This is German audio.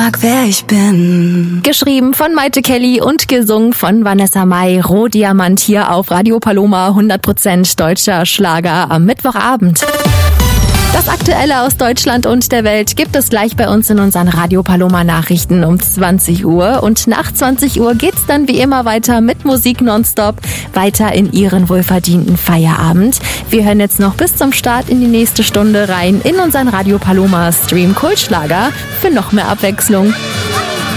mag, wer ich bin. Geschrieben von Maite Kelly und gesungen von Vanessa Mai. Rohdiamant hier auf Radio Paloma, 100% deutscher Schlager am Mittwochabend. Das Aktuelle aus Deutschland und der Welt gibt es gleich bei uns in unseren Radio Paloma Nachrichten um 20 Uhr. Und nach 20 Uhr geht's dann wie immer weiter mit Musik nonstop, weiter in Ihren wohlverdienten Feierabend. Wir hören jetzt noch bis zum Start in die nächste Stunde rein in unseren Radio Paloma Stream Kultschlager für noch mehr Abwechslung.